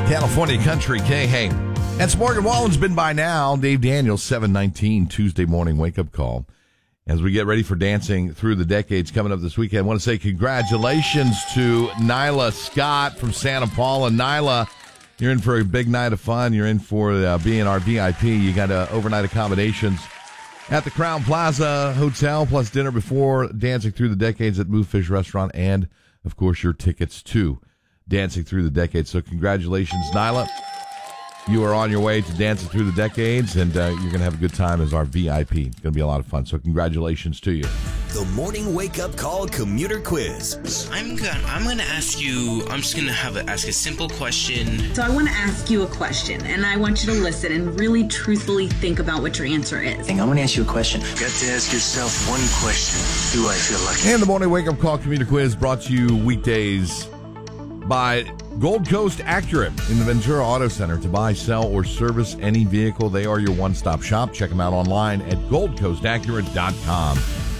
California Country K. Hey, that's Morgan Wallen's been by now. Dave Daniels, 7:19 Tuesday morning wake-up call. As we get ready for Dancing Through the Decades coming up this weekend, I want to say congratulations to Nyla Scott from Santa Paula. Nyla, you're in for a big night of fun. You're in for being our VIP. You got overnight accommodations at the Crown Plaza Hotel, plus dinner before Dancing Through the Decades at Movefish Restaurant, and, of course, your tickets to Dancing Through the Decades. So congratulations, Nyla. You are on your way to Dancing Through the Decades, and you're going to have a good time as our VIP. It's going to be a lot of fun, so congratulations to you. The Morning Wake Up Call Commuter Quiz. I'm going to ask you, I'm just going to ask a simple question. So I want to ask you a question, and I want you to listen and really truthfully think about what your answer is. I'm going to ask you a question. You got to ask yourself one question. Do I feel lucky? And the Morning Wake Up Call Commuter Quiz brought to you weekdays by Gold Coast Acura in the Ventura Auto Center. To buy, sell, or service any vehicle, they are your one-stop shop. Check them out online at goldcoastacura.com.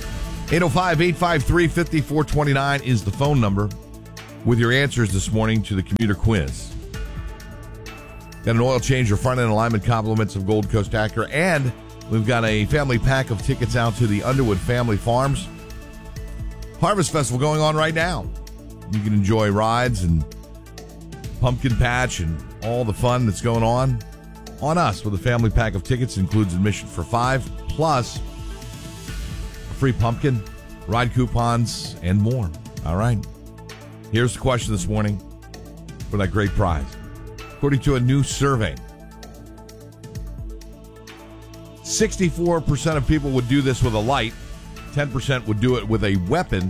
805-853-5429 is the phone number with your answers this morning to the commuter quiz. Got an oil change or front-end alignment compliments of Gold Coast Acura, and we've got a family pack of tickets out to the Underwood Family Farms Harvest Festival going on right now. You can enjoy rides and pumpkin patch and all the fun that's going on us with a family pack of tickets. Includes admission for 5 plus a free pumpkin, ride coupons, and more. All right. Here's the question this morning for that great prize. According to a new survey, 64% of people would do this with a light, 10% would do it with a weapon,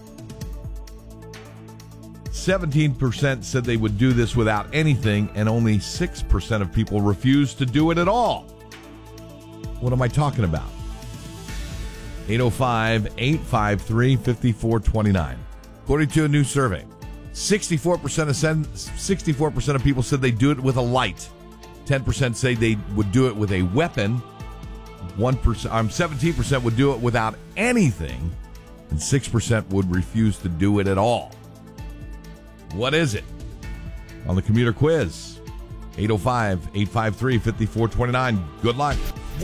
17% said they would do this without anything, and only 6% of people refused to do it at all. What am I talking about? 805-853-5429. According to a new survey, 64% of people said they'd do it with a light. 10% say they would do it with a weapon. 17% would do it without anything, and 6% would refuse to do it at all. What is it? On the commuter quiz, 805-853-5429. Good luck.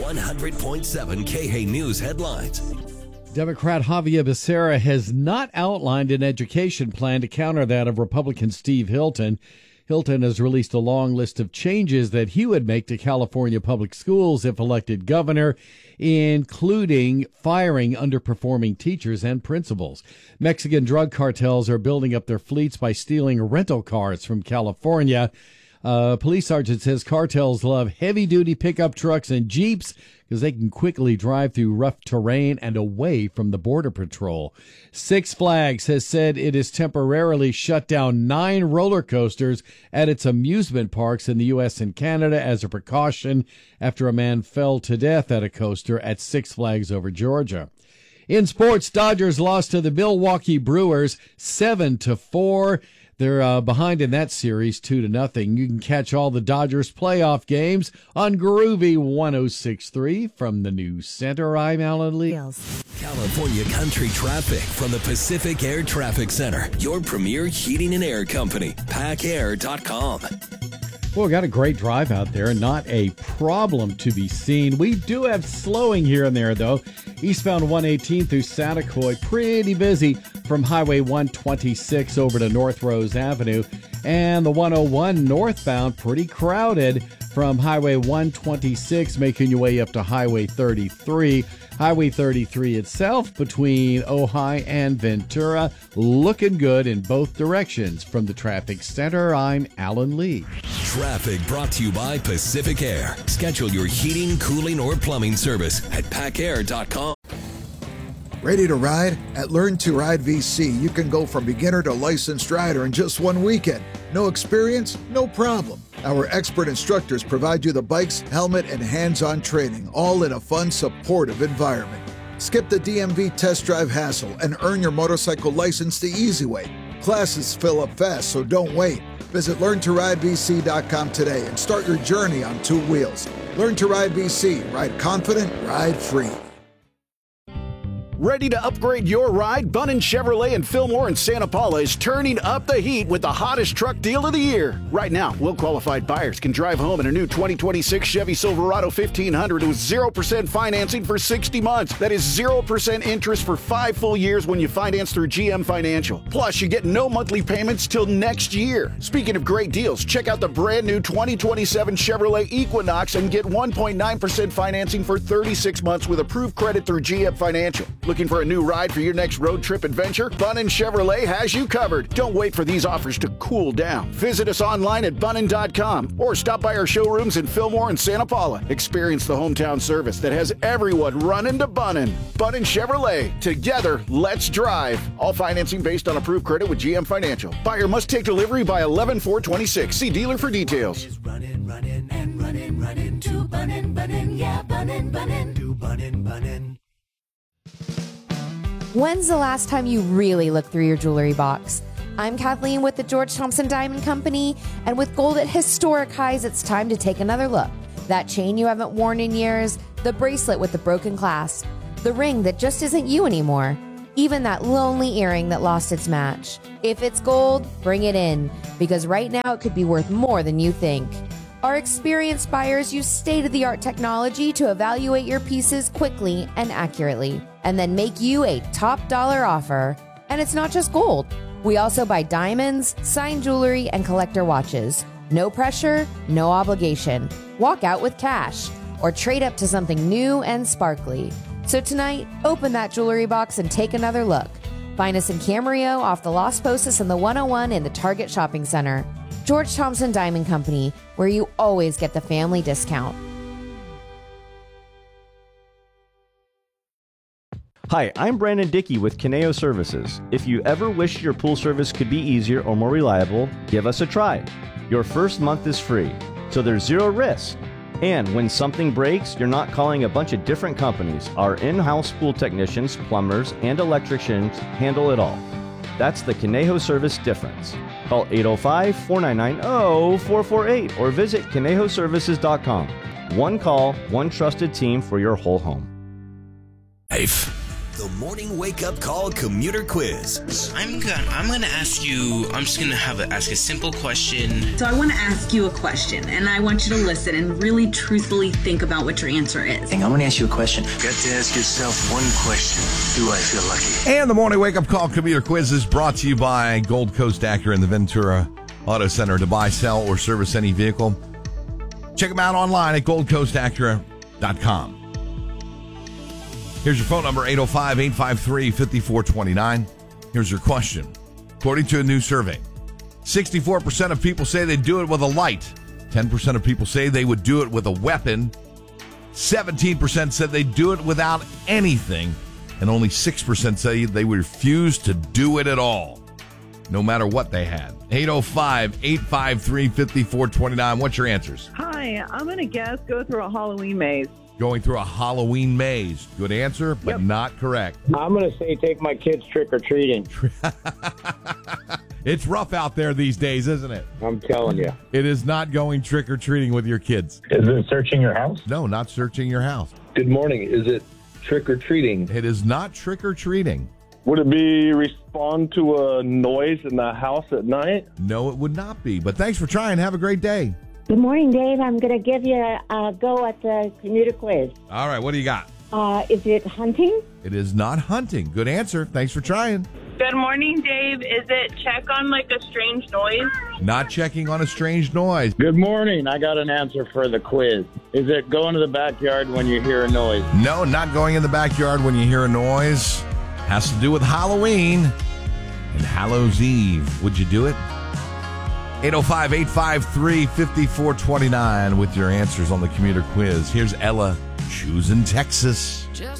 100.7 KH News headlines. Democrat Javier Becerra has not outlined an education plan to counter that of Republican Steve Hilton. Hilton has released a long list of changes that he would make to California public schools if elected governor, including firing underperforming teachers and principals. Mexican drug cartels are building up their fleets by stealing rental cars from California. Police sergeant says cartels love heavy-duty pickup trucks and Jeeps because they can quickly drive through rough terrain and away from the Border Patrol. Six Flags has said it has temporarily shut down 9 roller coasters at its amusement parks in the U.S. and Canada as a precaution after a man fell to death at a coaster at Six Flags over Georgia. In sports, Dodgers lost to the Milwaukee Brewers 7-4. They're behind in that series 2-0. You can catch all the Dodgers playoff games on Groovy 106.3 from the News Center. I'm Alan Lee. California Country Traffic from the Pacific Air Traffic Center, your premier heating and air company, PackAir.com. Well, we got a great drive out there, not a problem to be seen. We do have slowing here and there, though. Eastbound 118 through Santa pretty busy from Highway 126 over to North Rose Avenue. And the 101 northbound, pretty crowded from Highway 126, making your way up to Highway 33. Highway 33 itself between Ojai and Ventura, looking good in both directions. From the traffic center, I'm Alan Lee. Traffic brought to you by Pacific Air. Schedule your heating, cooling, or plumbing service at PackAir.com. Ready to ride? At Learn to Ride VC, you can go from beginner to licensed rider in just one weekend. No experience? No problem. Our expert instructors provide you the bikes, helmet, and hands-on training, all in a fun, supportive environment. Skip the DMV test drive hassle and earn your motorcycle license the easy way. Classes fill up fast, so don't wait. Visit LearnToRideVC.com today and start your journey on 2 wheels. Learn to Ride VC. Ride confident, ride free. Ready to upgrade your ride? Bunnin Chevrolet in Fillmore and Santa Paula is turning up the heat with the hottest truck deal of the year. Right now, well-qualified buyers can drive home in a new 2026 Chevy Silverado 1500 with 0% financing for 60 months. That is 0% interest for 5 full years when you finance through GM Financial. Plus, you get no monthly payments till next year. Speaking of great deals, check out the brand new 2027 Chevrolet Equinox and get 1.9% financing for 36 months with approved credit through GM Financial. Looking for a new ride for your next road trip adventure? Bunnin Chevrolet has you covered. Don't wait for these offers to cool down. Visit us online at bunnin.com or stop by our showrooms in Fillmore and Santa Paula. Experience the hometown service that has everyone running to Bunnin. Bunnin Chevrolet. Together, let's drive. All financing based on approved credit with GM Financial. Buyer must take delivery by 11/4/26. See dealer for details. Running to Bunnin, yeah, Bunnin, to Bunnin. When's the last time you really looked through your jewelry box? I'm Kathleen with the George Thompson Diamond Company, and with gold at historic highs, it's time to take another look. That chain you haven't worn in years, the bracelet with the broken clasp, the ring that just isn't you anymore, even that lonely earring that lost its match. If it's gold, bring it in, because right now it could be worth more than you think. Our experienced buyers use state-of-the-art technology to evaluate your pieces quickly and accurately, and then make you a top dollar offer. And it's not just gold. We also buy diamonds, signed jewelry, and collector watches. No pressure, no obligation. Walk out with cash, or trade up to something new and sparkly. So tonight, open that jewelry box and take another look. Find us in Camarillo off the Los Posas and the 101 in the Target Shopping Center. George Thompson Diamond Company, where you always get the family discount. Hi, I'm Brandon Dickey with Kineo Services. If you ever wish your pool service could be easier or more reliable, give us a try. Your first month is free, so there's zero risk. And when something breaks, you're not calling a bunch of different companies. Our in-house pool technicians, plumbers, and electricians handle it all. That's the Kineo Service difference. Call 805-499-0448 or visit KinejoServices.com. One call, one trusted team for your whole home. The morning wake-up call commuter quiz. I'm gonna ask you. I'm just gonna ask a simple question. So I want to ask you a question, and I want you to listen and really truthfully think about what your answer is. I'm going to ask you a question. Got to ask yourself one question. Do I feel lucky? And the morning wake-up call commuter quiz is brought to you by Gold Coast Acura and the Ventura Auto Center. To buy, sell, or service any vehicle, check them out online at goldcoastacura.com. Here's your phone number, 805-853-5429. Here's your question. According to a new survey, 64% of people say they do it with a light. 10% of people say they would do it with a weapon. 17% said they do it without anything. And only 6% say they would refuse to do it at all, no matter what they had. 805-853-5429. What's your answers? Hi, I'm going to guess go through a Halloween maze. Going through a Halloween maze. Good answer, but not correct. I'm going to say take my kids trick-or-treating. It's rough out there these days, isn't it? I'm telling you. It is not going trick-or-treating with your kids. Is it searching your house? No, not searching your house. Good morning. Is it trick-or-treating? It is not trick-or-treating. Would it be respond to a noise in the house at night? No, it would not be. But thanks for trying. Have a great day. Good morning, Dave. I'm going to give you a go at the commuter quiz. All right, what do you got? Is it hunting? It is not hunting. Good answer. Thanks for trying. Good morning, Dave. Is it check on like a strange noise? Not checking on a strange noise. Good morning. I got an answer for the quiz. Is it go into the backyard when you hear a noise? No, not going in the backyard when you hear a noise. Has to do with Halloween and Hallows Eve. Would you do it? 805-853-5429 with your answers on the commuter quiz. Here's Ella, choosing Texas.